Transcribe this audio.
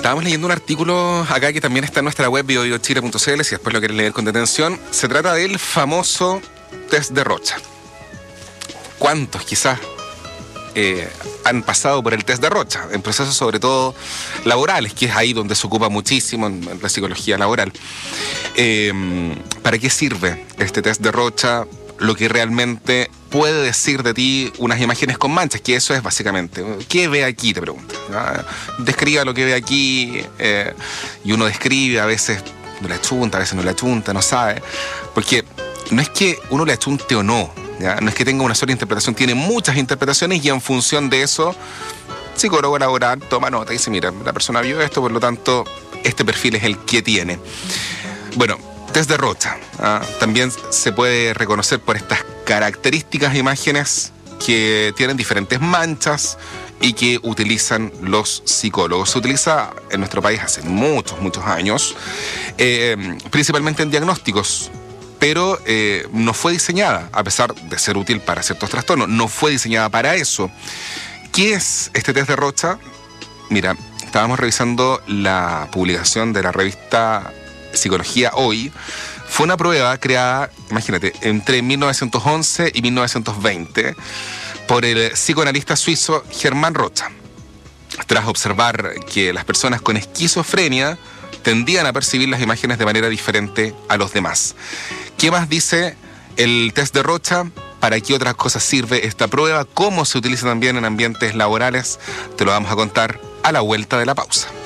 Estábamos leyendo un artículo acá que también está en nuestra web biobiochile.cl, si después lo quieren leer con detención. Se trata del famoso test de Rocha. ¿Cuántos quizás han pasado por el test de Rocha? En procesos sobre todo laborales, que es ahí donde se ocupa muchísimo en la psicología laboral. ¿Para qué sirve este test de Rocha? Lo que realmente puede decir de ti unas imágenes con manchas, que eso es básicamente. ¿Qué ve aquí? Te pregunta. Describa lo que ve aquí, y uno describe, a veces no le achunta, a veces no le achunta, no sabe. Porque no es que uno le achunte o no, ¿ya? No es que tenga una sola interpretación, tiene muchas interpretaciones y en función de eso, psicólogo laboral toma nota y dice, mira, la persona vio esto, por lo tanto, este perfil es el que tiene. Bueno, test de Rocha. También se puede reconocer por estas características de imágenes que tienen diferentes manchas y que utilizan los psicólogos. Se utiliza en nuestro país hace muchos años, principalmente en diagnósticos, pero no fue diseñada, a pesar de ser útil para ciertos trastornos, no fue diseñada para eso. ¿Qué es este test de Rocha? Mira, estábamos revisando la publicación de la revista Psicología Hoy. Fue una prueba creada, imagínate, entre 1911 y 1920 por el psicoanalista suizo Hermann Rocha. Tras observar que las personas con esquizofrenia tendían a percibir las imágenes de manera diferente a los demás. ¿Qué más dice el test de Rocha? ¿Para qué otras cosas sirve esta prueba? ¿Cómo se utiliza también en ambientes laborales? Te lo vamos a contar a la vuelta de la pausa.